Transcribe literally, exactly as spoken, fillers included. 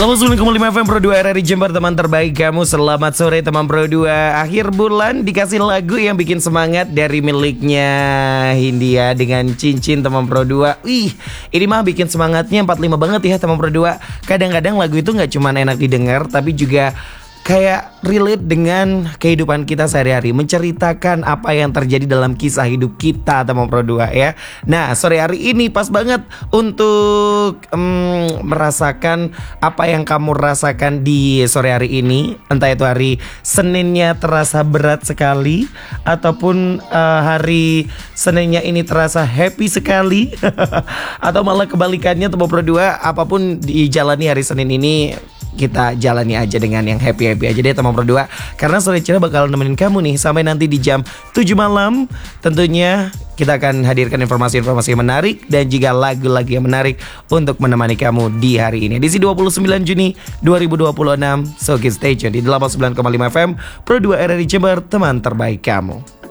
seratus sembilan koma lima F M Pro dua R R I Jember, teman terbaik kamu. Selamat sore teman Pro dua. Akhir bulan dikasih lagu yang bikin semangat dari miliknya Hindia dengan Cincin teman Pro dua. Wih, ini mah bikin semangatnya empat puluh lima banget ya teman Pro dua. Kadang-kadang lagu itu gak cuma enak didengar, tapi juga kayak relate dengan kehidupan kita sehari-hari, menceritakan apa yang terjadi dalam kisah hidup kita teman Pro dua ya. Nah, sore hari ini pas banget untuk um, merasakan apa yang kamu rasakan di sore hari ini. Entah itu hari Seninnya terasa berat sekali, ataupun uh, hari Seninnya ini terasa happy sekali atau malah kebalikannya teman Pro dua. Apapun dijalani hari Senin ini, kita jalani aja dengan yang happy-happy aja deh teman Pro dua. Karena sore cerah bakal nemenin kamu nih sampai nanti di jam tujuh malam. Tentunya kita akan hadirkan informasi-informasi yang menarik dan juga lagu-lagu yang menarik untuk menemani kamu di hari ini, edisi dua puluh sembilan Juni dua ribu dua puluh enam. So keep stay tune di delapan puluh sembilan koma lima F M Pro dua R R I Jember, teman terbaik kamu.